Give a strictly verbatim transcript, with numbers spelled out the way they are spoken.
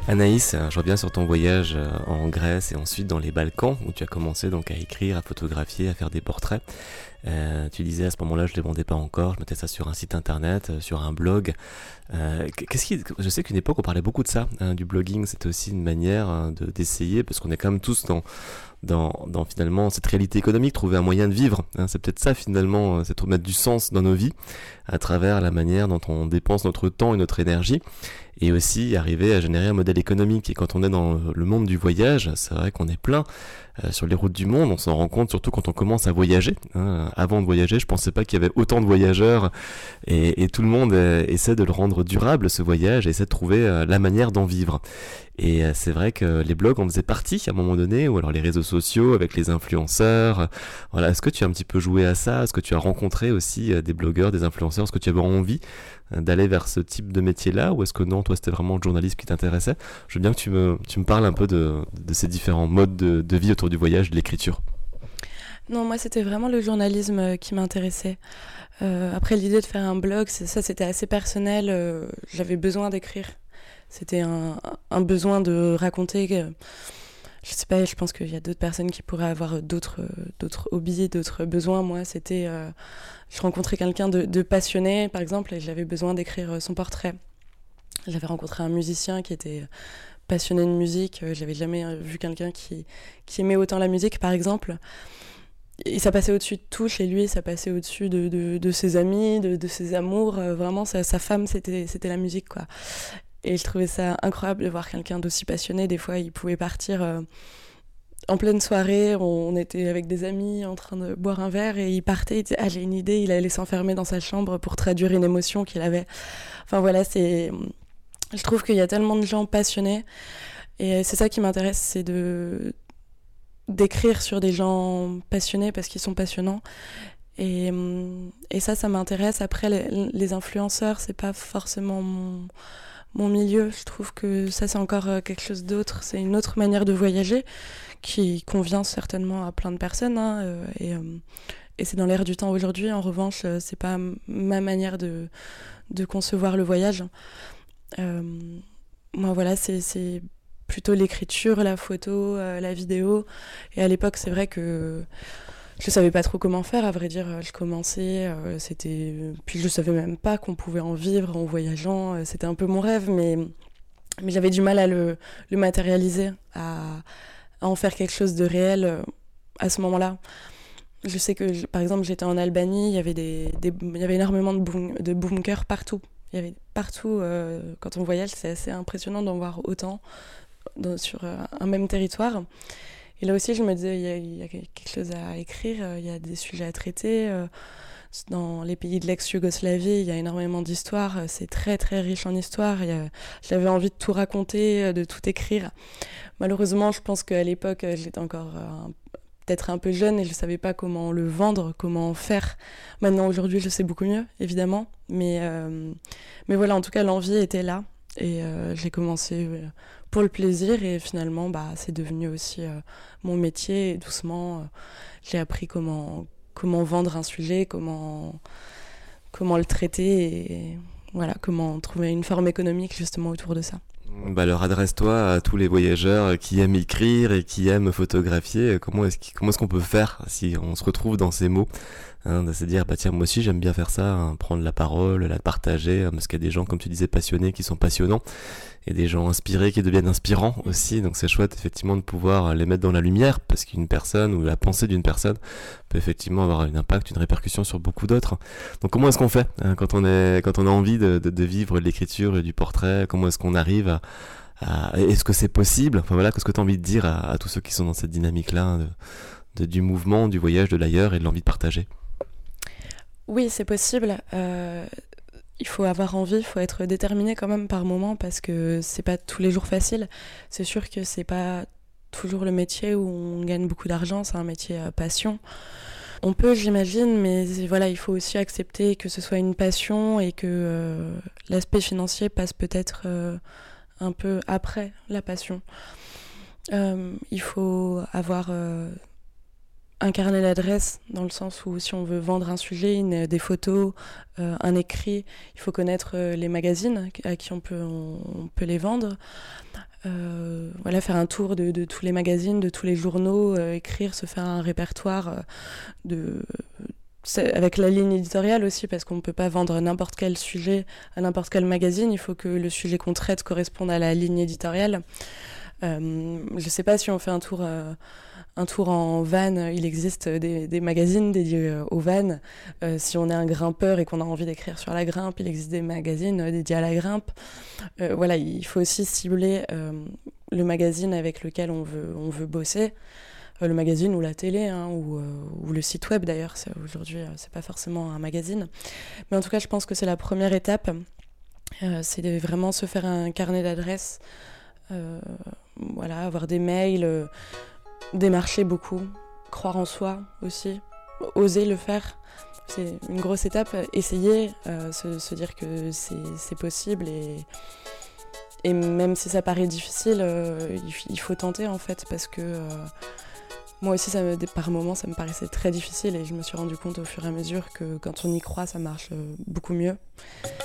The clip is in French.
Anaïs, je reviens sur ton voyage en Grèce et ensuite dans les Balkans où tu as commencé donc à écrire, à photographier, à faire des portraits. Euh, tu disais à ce moment-là, je ne les vendais pas encore, je mettais ça sur un site internet, sur un blog. Euh, qu'est-ce qui, je sais qu'une époque on parlait beaucoup de ça, hein, du blogging, c'était aussi une manière hein, de, d'essayer, parce qu'on est quand même tous dans, dans, dans finalement cette réalité économique, trouver un moyen de vivre. Hein, c'est peut-être ça finalement, c'est de mettre du sens dans nos vies à travers la manière dont on dépense notre temps et notre énergie. Et aussi arriver à générer un modèle économique. Et quand on est dans le monde du voyage, c'est vrai qu'on est plein euh, sur les routes du monde. On s'en rend compte surtout quand on commence à voyager. Hein. Avant de voyager, je pensais pas qu'il y avait autant de voyageurs. Et, et tout le monde euh, essaie de le rendre durable, ce voyage, et essaie de trouver euh, la manière d'en vivre. Et euh, c'est vrai que les blogs en faisaient partie à un moment donné, ou alors les réseaux sociaux avec les influenceurs. Voilà. Est-ce que tu as un petit peu joué à ça ? Est-ce que tu as rencontré aussi euh, des blogueurs, des influenceurs ? Est-ce que tu avais envie d'aller vers ce type de métier-là, ou est-ce que non, toi c'était vraiment le journalisme qui t'intéressait ? Je veux bien que tu me, tu me parles un peu de, de ces différents modes de, de vie autour du voyage, de l'écriture. Non, moi c'était vraiment le journalisme qui m'intéressait. Euh, après l'idée de faire un blog, c'est, ça c'était assez personnel, euh, j'avais besoin d'écrire. C'était un, un besoin de raconter... Euh, je sais pas, je pense qu'il y a d'autres personnes qui pourraient avoir d'autres, d'autres hobbies, d'autres besoins. Moi, c'était... Euh, je rencontrais quelqu'un de, de passionné, par exemple, et j'avais besoin d'écrire son portrait. J'avais rencontré un musicien qui était passionné de musique. J'avais jamais vu quelqu'un qui, qui aimait autant la musique, par exemple. Et ça passait au-dessus de tout chez lui, ça passait au-dessus de, de, de ses amis, de, de ses amours. Vraiment, sa, sa femme, c'était, c'était la musique, quoi. Et je trouvais ça incroyable de voir quelqu'un d'aussi passionné. Des fois, il pouvait partir euh, en pleine soirée. On était avec des amis en train de boire un verre et il partait. Il disait « Ah, j'ai une idée ». Il allait s'enfermer dans sa chambre pour traduire une émotion qu'il avait. Enfin voilà, c'est... je trouve qu'il y a tellement de gens passionnés. Et c'est ça qui m'intéresse, c'est de... d'écrire sur des gens passionnés parce qu'ils sont passionnants. Et, et ça, ça m'intéresse. Après, les, les influenceurs, c'est pas forcément mon... mon milieu. Je trouve que ça c'est encore quelque chose d'autre, c'est une autre manière de voyager qui convient certainement à plein de personnes hein, euh, et, euh, et c'est dans l'air du temps aujourd'hui. En revanche, euh, c'est pas m- ma manière de, de concevoir le voyage. Euh, moi voilà, c'est, c'est plutôt l'écriture, la photo, euh, la vidéo. Et à l'époque, c'est vrai que je savais pas trop comment faire, à vrai dire. Je commençais, euh, c'était... Puis je savais même pas qu'on pouvait en vivre en voyageant. C'était un peu mon rêve, mais, mais j'avais du mal à le, le matérialiser, à, à en faire quelque chose de réel euh, à ce moment-là. Je sais que, je, par exemple, j'étais en Albanie, il y avait, des, des, il y avait énormément de, boom, de bunkers partout. Il y avait partout, euh, quand on voyage, c'est assez impressionnant d'en voir autant dans, sur euh, un même territoire. Et là aussi, je me disais, il y a, il y a quelque chose à écrire, il y a des sujets à traiter. Dans les pays de l'ex-Yougoslavie, il y a énormément d'histoires, c'est très très riche en histoire. Il y a, j'avais envie de tout raconter, de tout écrire. Malheureusement, je pense qu'à l'époque, j'étais encore un, peut-être un peu jeune et je ne savais pas comment le vendre, comment en faire. Maintenant, aujourd'hui, je sais beaucoup mieux, évidemment. Mais, euh, mais voilà, en tout cas, l'envie était là. Et euh, j'ai commencé euh, pour le plaisir et finalement bah, c'est devenu aussi euh, mon métier et doucement euh, j'ai appris comment, comment vendre un sujet, comment, comment le traiter et voilà, comment trouver une forme économique justement autour de ça. Bah alors adresse-toi à tous les voyageurs qui aiment écrire et qui aiment photographier. Comment est-ce, qu', comment est-ce qu'on peut faire si on se retrouve dans ces mots hein, de se dire bah tiens moi aussi j'aime bien faire ça, hein, prendre la parole, la partager, hein, parce qu'il y a des gens comme tu disais passionnés qui sont passionnants et des gens inspirés qui deviennent inspirants aussi. Donc c'est chouette effectivement de pouvoir les mettre dans la lumière parce qu'une personne ou la pensée d'une personne peut effectivement avoir un impact, une répercussion sur beaucoup d'autres. Donc comment est-ce qu'on fait hein, quand on est quand on a envie de, de, de vivre de l'écriture et du portrait? Comment est-ce qu'on arrive à À, est-ce que c'est possible? Enfin voilà, qu'est-ce que tu as envie de dire à, à tous ceux qui sont dans cette dynamique-là de, de, du mouvement, du voyage, de l'ailleurs et de l'envie de partager? Oui, c'est possible. Euh, il faut avoir envie, il faut être déterminé quand même par moment parce que c'est pas tous les jours facile. C'est sûr que c'est pas toujours le métier où on gagne beaucoup d'argent, c'est un métier à passion. On peut, j'imagine, mais voilà, il faut aussi accepter que ce soit une passion et que euh, l'aspect financier passe peut-être euh, un peu après la passion. Euh, il faut avoir euh, un carnet d'adresses dans le sens où si on veut vendre un sujet, une, des photos, euh, un écrit, il faut connaître euh, les magazines à qui on peut, on, on peut les vendre. Euh, voilà, faire un tour de, de tous les magazines, de tous les journaux, euh, écrire, se faire un répertoire euh, de... C'est avec la ligne éditoriale aussi, parce qu'on ne peut pas vendre n'importe quel sujet à n'importe quel magazine. Il faut que le sujet qu'on traite corresponde à la ligne éditoriale. Euh, je ne sais pas si on fait un tour, euh, un tour en van. Il existe des, des magazines dédiés aux vannes. Euh, si on est un grimpeur et qu'on a envie d'écrire sur la grimpe, il existe des magazines dédiés à la grimpe. Euh, voilà, il faut aussi cibler euh, le magazine avec lequel on veut, on veut bosser. Le magazine ou la télé, hein, ou, euh, ou le site web d'ailleurs. C'est, aujourd'hui, euh, c'est pas forcément un magazine. Mais en tout cas, je pense que c'est la première étape. Euh, c'est de vraiment se faire un carnet d'adresses. Euh, voilà, avoir des mails, euh, démarcher beaucoup, croire en soi aussi, oser le faire. C'est une grosse étape. Essayer, euh, se, se dire que c'est, c'est possible et... Et même si ça paraît difficile, euh, il, il faut tenter en fait, parce que euh, moi aussi, ça me, par moments, ça me paraissait très difficile et je me suis rendu compte au fur et à mesure que quand on y croit, ça marche beaucoup mieux.